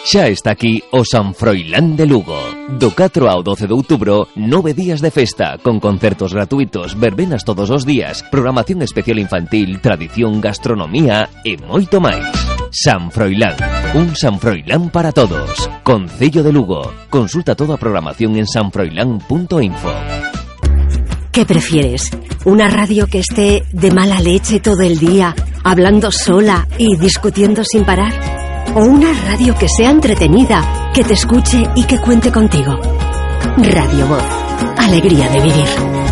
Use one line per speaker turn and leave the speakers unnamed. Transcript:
Xa está aquí o San Froilán de Lugo. Do 4 ao 12 de outubro, 9 días de festa, con concertos gratuitos, verbenas todos os días, programación especial infantil, tradición, gastronomía e moito máis. San Froilán, un San Froilán para todos. Concello de Lugo. Consulta toda a programación en sanfroilán.info.
¿Qué prefieres? ¿Una radio que esté de mala leche todo el día, hablando sola y discutiendo sin parar? ¿O una radio que sea entretenida, que te escuche y que cuente contigo? Radio Voz. Alegría de vivir.